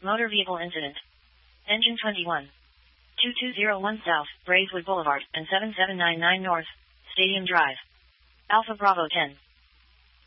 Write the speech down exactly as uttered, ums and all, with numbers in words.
Motor vehicle incident. Engine twenty-one. two two zero one South, Braeswood Boulevard, and seven seven nine nine North, Stadium Drive. Alpha Bravo ten.